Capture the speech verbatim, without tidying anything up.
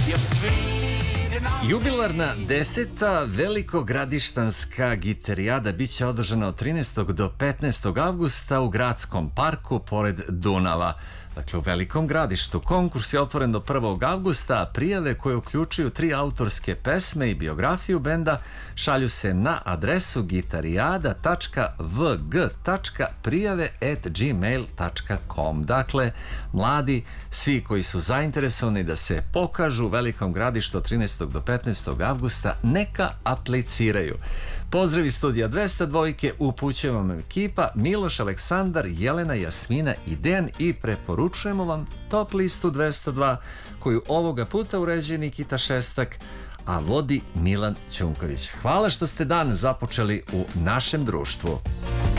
Jubilarna deseta velikogradištanska gitarijada bit će održana od trinaestog do petnaestog avgusta u gradskom parku pored Dunava. Dakle, u Velikom Gradištu. Konkurs je otvoren do prvog avgusta, a prijave koje uključuju tri autorske pesme i biografiju benda šalju se na adresu gitarijada tačka v g tačka prijave at gmail tačka com. Dakle, mladi, svi koji su zainteresovani da se pokažu u Velikom Gradištu od trinaestog do petnaestog avgusta, neka apliciraju. Pozdrav iz studija dvesta dva upućuje vam ekipa Miloš, Aleksandar, Jelena, Jasmina i Dejan i preporučujemo vam Top listu dvesta dva koju ovoga puta uređuje Nikita Šestak, a vodi Milan Ćunković. Hvala što ste dan započeli u našem društvu.